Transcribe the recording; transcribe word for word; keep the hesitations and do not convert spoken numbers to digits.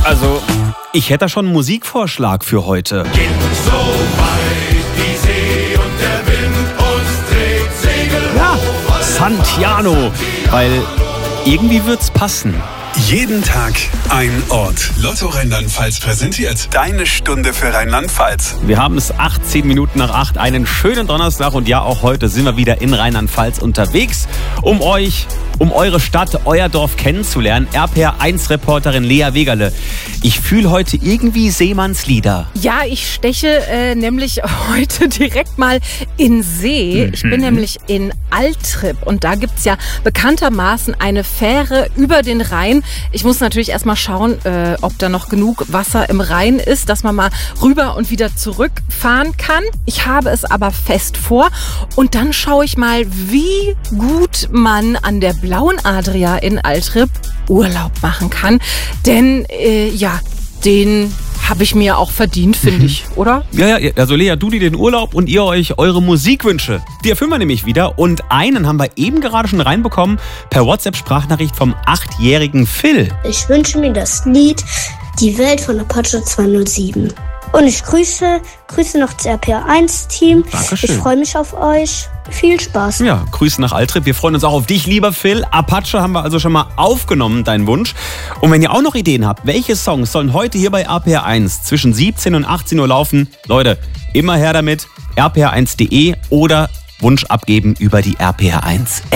Also, ich hätte da schon einen Musikvorschlag für heute. Geht so weit die See und der Wind uns trägt Segel Ja, hoch. Santiano, weil irgendwie wird's passen. Jeden Tag ein Ort. Lotto Rheinland-Pfalz präsentiert deine Stunde für Rheinland-Pfalz. Wir haben es achtzehn Minuten nach acht, einen schönen Donnerstag und ja, auch heute sind wir wieder in Rheinland-Pfalz unterwegs, um euch, um eure Stadt, euer Dorf kennenzulernen. R P R eins Reporterin Lea Wegerle. Ich fühle heute irgendwie Seemannslieder. Ja, ich steche äh, nämlich heute direkt mal in See. Mhm. Ich bin nämlich in Altrip und da gibt's ja bekanntermaßen eine Fähre über den Rhein. Ich muss natürlich erstmal schauen, äh, ob da noch genug Wasser im Rhein ist, dass man mal rüber und wieder zurückfahren kann. Ich habe es aber fest vor und dann schaue ich mal, wie gut man an der Blauen Adria in Altrip Urlaub machen kann. Denn äh, ja, den habe ich mir auch verdient, finde ich, oder? Ja, ja, also Lea, du dir den Urlaub und ihr euch eure Musikwünsche. Die erfüllen wir nämlich wieder und einen haben wir eben gerade schon reinbekommen per WhatsApp-Sprachnachricht vom achtjährigen Phil. Ich wünsche mir das Lied Die Welt von Apache zweihundertsieben. Und ich grüße, grüße noch das R P R eins Team. Dankeschön. Ich freue mich auf euch. Viel Spaß. Ja, Grüße nach Altrip. Wir freuen uns auch auf dich, lieber Phil. Apache haben wir also schon mal aufgenommen, dein Wunsch. Und wenn ihr auch noch Ideen habt, welche Songs sollen heute hier bei R P R eins zwischen siebzehn und achtzehn Uhr laufen? Leute, immer her damit. R P R eins punkt de oder Wunsch abgeben über die R P R eins App.